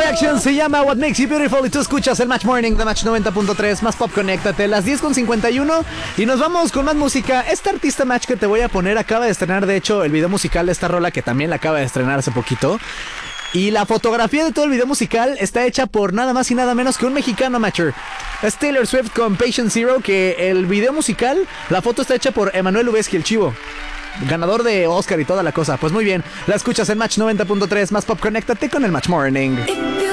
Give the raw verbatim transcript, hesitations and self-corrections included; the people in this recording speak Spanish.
Reaction se llama What Makes You Beautiful y tú escuchas el Match Morning de Match noventa punto tres, más pop, conéctate, las diez con cincuenta y uno y nos vamos con más música. Este artista Match que te voy a poner acaba de estrenar, de hecho, el video musical de esta rola que también la acaba de estrenar hace poquito. Y la fotografía de todo el video musical está hecha por nada más y nada menos que un mexicano, Matcher. Es Taylor Swift con Patient Zero, que el video musical, la foto está hecha por Emanuel Lubezki, el chivo, ganador de Oscar y toda la cosa. Pues muy bien, la escuchas en Match noventa punto tres, más pop, conéctate con el Match Morning.